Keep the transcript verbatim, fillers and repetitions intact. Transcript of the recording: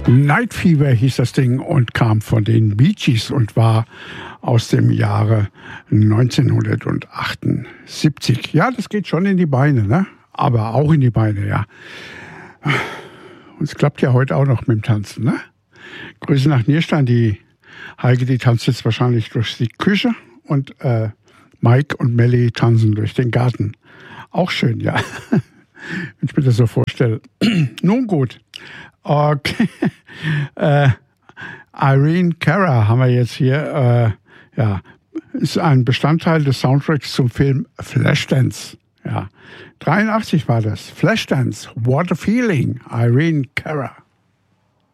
Night Fever hieß das Ding und kam von den Bee Gees und war aus dem Jahre neunzehnhundertachtundsiebzig. Ja, das geht schon in die Beine, ne? Aber auch in die Beine, ja. Und es klappt ja heute auch noch mit dem Tanzen, ne? Grüße nach Nierstein, die Heike, die tanzt jetzt wahrscheinlich durch die Küche und äh, Mike und Melly tanzen durch den Garten. Auch schön, ja. Wenn ich mir das so vorstelle. Nun gut. Okay. äh, Irene Cara haben wir jetzt hier. Äh, ja, ist ein Bestandteil des Soundtracks zum Film Flashdance. Ja, dreiundachtzig war das. Flashdance, What a Feeling. Irene Cara.